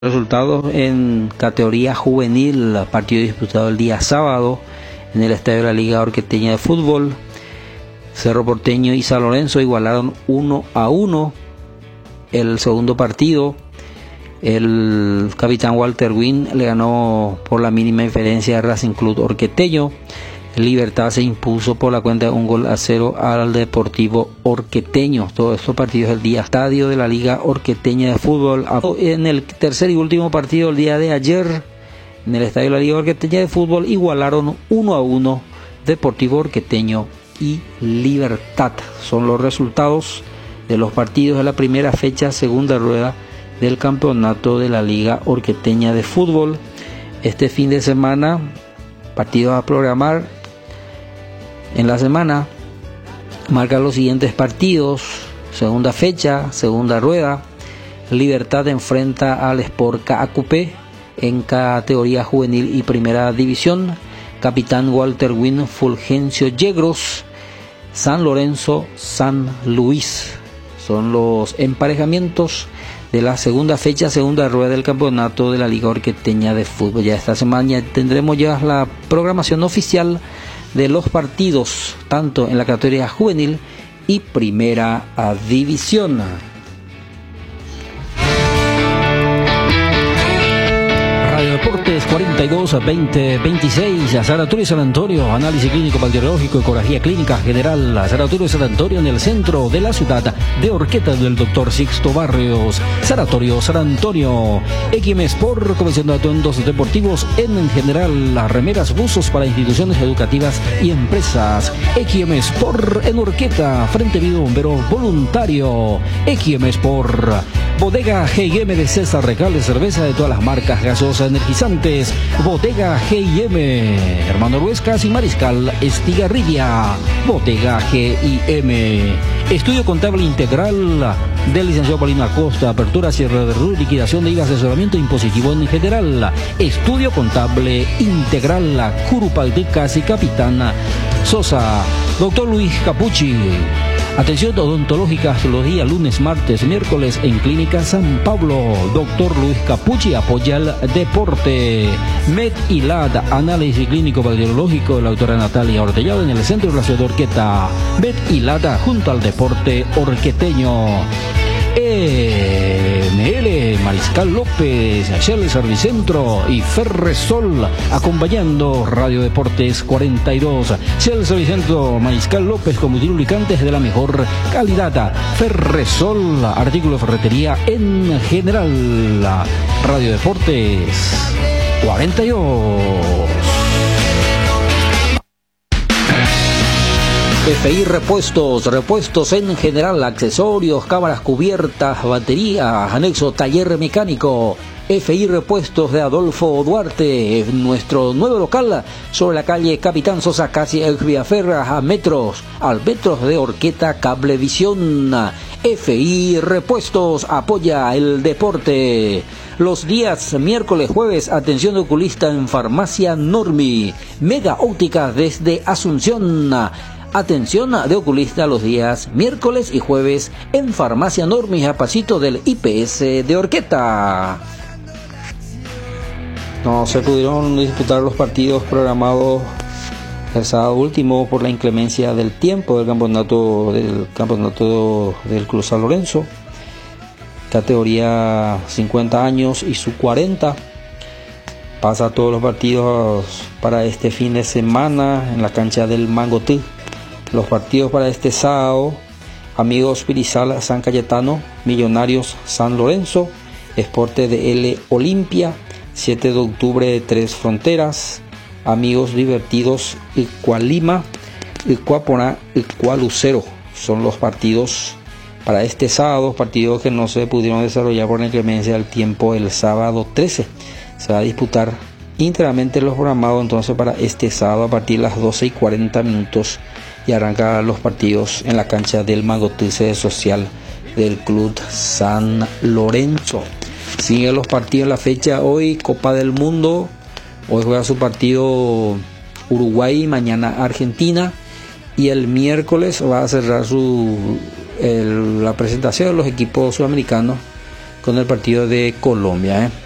Resultados en categoría juvenil, partido disputado el día sábado en el estadio de la Liga Orqueteña de Fútbol. Cerro Porteño y San Lorenzo igualaron 1-1 el segundo partido. El capitán Walter Wynn le ganó por la mínima diferencia a Racing Club Orqueteño. Libertad se impuso por la cuenta de 1-0 al Deportivo Orqueteño. Todos estos partidos el día estadio de la Liga Orqueteña de Fútbol. En el tercer y último partido el día de ayer en el estadio de la Liga Orqueteña de Fútbol igualaron 1-1 Deportivo Orqueteño y Libertad. Son los resultados de los partidos de la primera fecha, segunda rueda del campeonato de la Liga Orqueteña de Fútbol. Este fin de semana, partidos a programar en la semana, marcan los siguientes partidos. Segunda fecha, segunda rueda. Libertad enfrenta al Sport Caacupé en categoría juvenil y primera división. Capitán Walter Wynn, Fulgencio Yegros, San Lorenzo, San Luis. Son los emparejamientos de la segunda fecha, segunda rueda del campeonato de la Liga Orqueteña de Fútbol. Ya esta semana tendremos ya la programación oficial de los partidos, tanto en la categoría juvenil y primera división. Radio Deportes 42-20-26, Sanatorio San Antonio, análisis clínico, bacteriológico, ecografía clínica general. Sanatorio San Antonio, en el centro de la ciudad de Orqueta, del Dr. Sixto Barrios. Sanatorio San Antonio. XM Sport, convención de atuendos deportivos en general, las remeras, buzos para instituciones educativas y empresas. XM Sport en Orqueta, Frente Vivo Bombero Voluntario. XM Sport. Bodega G&M de César Recales, cerveza de todas las marcas, gaseosas, energizantes. Bodega G&M, Hermano Ruescas y Mariscal Estigarribia. Bodega G&M. Estudio contable integral del licenciado Paulino Acosta. Apertura, cierre de RU, liquidación de IVA, asesoramiento impositivo en general. Estudio contable integral, Curupalticas y Capitán Sosa. Doctor Luis Capucci. Atención odontológica los días lunes, martes, miércoles en Clínica San Pablo. Doctor Luis Capucci apoya el deporte. Med y LAD, análisis clínico bacteriológico de la doctora Natalia Ortellado en el centro de la ciudad de Orqueta. Med y LAD junto al deporte orqueteño. ML Mariscal López, Shell Servicentro y Ferresol acompañando Radio Deportes 42. Shell Servicentro, Mariscal López, combustible lubricantes de la mejor calidad. Ferresol, artículo de ferretería en general. Radio Deportes 42. FI repuestos en general, accesorios, cámaras cubiertas, baterías, anexo taller mecánico. FI Repuestos de Adolfo Duarte, nuestro nuevo local sobre la calle Capitán Sosa, casi el Villaferra, al metros de Orqueta Cablevisión. FI Repuestos apoya el deporte. Los días miércoles, jueves, atención de oculista en Farmacia Normi. Mega Óptica desde Asunción. Atención de oculista los días miércoles y jueves en Farmacia Normi, a pasito del IPS de Orqueta. No se pudieron disputar los partidos programados el sábado último por la inclemencia del tiempo del campeonato del Club San Lorenzo, categoría 50 años y sub 40. Pasa todos los partidos para este fin de semana en la cancha del Mangotí. Los partidos para este sábado: Amigos Pirizal San Cayetano, Millonarios San Lorenzo, Esporte de L Olimpia, 7 de octubre Tres Fronteras, Amigos Divertidos Icualima, Icuaporá, Icualucero. Son los partidos para este sábado, partidos que no se pudieron desarrollar por la inclemencia del tiempo el sábado 13. Se va a disputar íntegramente los programados entonces para este sábado a partir de las 12:40 y arrancan los partidos en la cancha del Mangotí, sede social del Club San Lorenzo. Siguen los partidos en la fecha hoy: Copa del Mundo. Hoy juega su partido Uruguay, mañana Argentina, y el miércoles va a cerrar la presentación de los equipos sudamericanos con el partido de Colombia.